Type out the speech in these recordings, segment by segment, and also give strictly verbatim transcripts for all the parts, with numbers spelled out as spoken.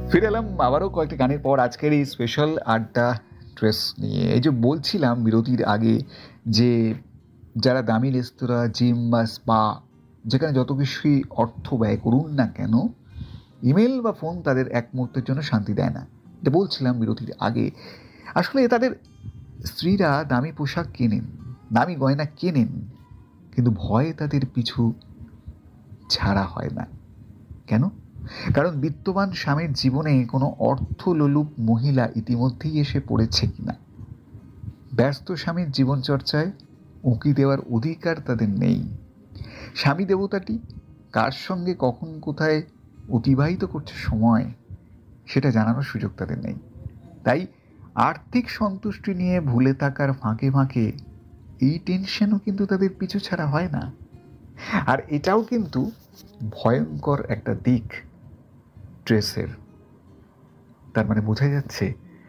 ফিরে এলাম আবারও কয়েকটি গানের পর আজকের এই স্পেশাল আড্ডা ড্রেস নিয়ে। এই যে বলছিলাম বিরতির আগে যে যারা দামি রেস্তোরাঁ, জিম বা স্পা, যেখানে যত কিছুই অর্থ ব্যয় করুন না কেন, ইমেল বা ফোন তাদের এক মুহূর্তের জন্য শান্তি দেয় না। এটা বলছিলাম বিরতির আগে। আসলে তাদের স্ত্রীরা দামি পোশাক কেনেন, দামি গয়না কেনেন, কিন্তু ভয়ে তাদের পিছু ছাড়া হয় না। কেন? কারণ বিত্তবান স্বামীর জীবনে কোনো অর্থলোলুপ মহিলা ইতিমধ্যেই এসে পড়েছে কিনা। ব্যস্ত স্বামীর জীবনচর্চায় উঁকি দেওয়ার অধিকার তাদের নেই। স্বামী দেবতাটি কার সঙ্গে কখন কোথায় অতিবাহিত করছে সময়, সেটা জানানোর সুযোগ তাদের নেই। তাই আর্থিক সন্তুষ্টি নিয়ে ভুলে থাকার ফাঁকে ফাঁকে এই টেনশনও কিন্তু তাদের পিছু ছাড়া হয় না। আর এটাও কিন্তু ভয়ঙ্কর একটা দিক ড্রেসের। তার মানে বোঝা যাচ্ছে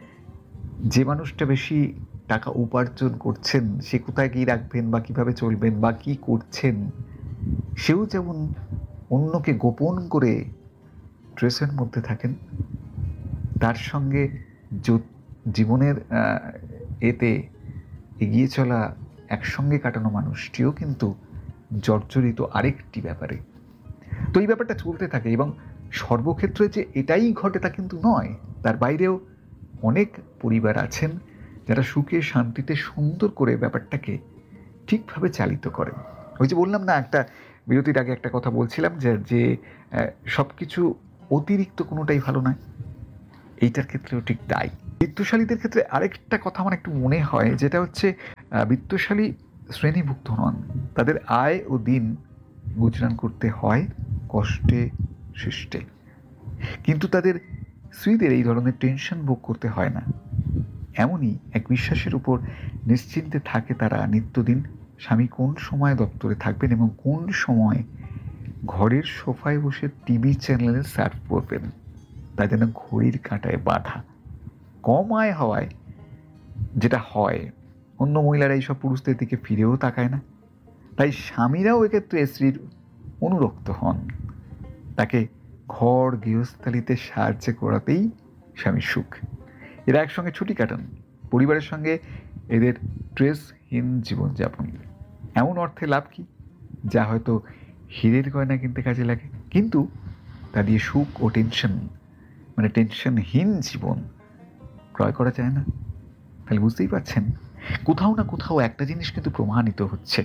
যে মানুষটা বেশি টাকা উপার্জন করছেন, সে কোথায় কী রাখবেন বা কীভাবে চলবেন বা কী করছেন, সেও যেমন অন্যকে গোপন করে ড্রেসের মধ্যে থাকেন, তার সঙ্গে জীবনের এতে এগিয়ে চলা একসঙ্গে কাটানো মানুষটিও কিন্তু জর্জরিত আরেকটি ব্যাপারে। তো এই ব্যাপারটা চলতে থাকে এবং সর্বক্ষেত্রে যে এটাই ঘটে তা কিন্তু নয়। তার বাইরেও অনেক পরিবার আছেন যারা সুখে শান্তিতে সুন্দর করে ব্যাপারটাকে ঠিকভাবে চালিত করেন। ওই যে বললাম না, একটা বিরতির আগে একটা কথা বলছিলাম যে যে সব কিছু অতিরিক্ত কোনোটাই ভালো নয়, এইটার ক্ষেত্রেও ঠিক তাই। বিত্তশালীদের ক্ষেত্রে আরেকটা কথা আমার একটু মনে হয়, যেটা হচ্ছে বিত্তশালী শ্রেণীভুক্ত নন, তাদের আয় ও দিন গুজরান করতে হয় কষ্টে সৃষ্টে, কিন্তু তাদের স্ত্রীদের এই ধরনের টেনশন ভোগ করতে হয় না। এমনই এক বিশ্বাসের উপর নিশ্চিন্তে থাকে তারা নিত্যদিন স্বামী কোন সময় দপ্তরে থাকবেন এবং কোন সময় ঘরের সোফায় বসে টিভি চ্যানেলে সার্ভ করবেন, তা যেন ঘড়ির কাঁটায় বাঁধা। কম আয় হওয়ায় যেটা হয়, অন্য মহিলারা এইসব পুরুষদের দিকে ফিরেও তাকায় না। তাই স্বামীরাও এক্ষেত্রে স্ত্রীর অনুরক্ত হন, তাকে ঘর গৃহস্থালিতে সাহায্য করাতেই স্বামীর সুখ। এরা একসঙ্গে ছুটি কাটান, পরিবারের সঙ্গে এদের স্ট্রেসহীন জীবনযাপন। এমন অর্থে লাভ কি, যা হয়তো হীরের গয়না কিনতে কাজে লাগে, কিন্তু তা দিয়ে সুখ ও টেনশন, মানে টেনশনহীন জীবন ক্রয় করা যায় না। তাহলে বুঝতেই পারছেন, কোথাও না কোথাও একটা জিনিস কিন্তু প্রমাণিত হচ্ছে,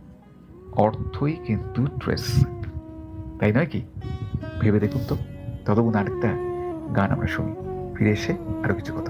অর্থই কিন্তু ড্রেস, তাই নয় কি? ভেবে দেখুন তো। ততক্ষণ আরেকটা গান আমরা শুনি, ফিরে এসে আরো কিছু কথা।